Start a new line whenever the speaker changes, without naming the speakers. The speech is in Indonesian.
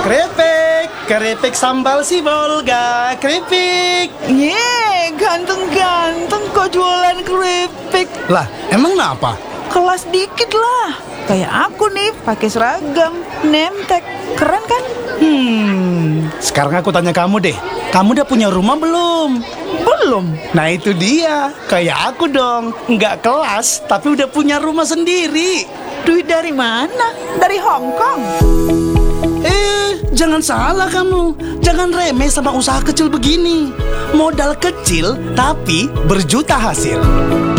Keripik sambal si Bolga, keripik.
Ye, ganteng-ganteng kok jualan keripik.
Lah, emang kenapa?
Kelas dikit lah. Kayak aku nih, pakai seragam, nemtek. Keren kan?
Sekarang aku tanya kamu deh. Kamu udah punya rumah belum?
Belum.
Nah itu dia, kayak aku dong. Nggak kelas, tapi udah punya rumah sendiri.
Duit dari mana? Dari Hong Kong.
Jangan salah kamu. Jangan remeh sama usaha kecil begini. Modal kecil, tapi berjuta hasil.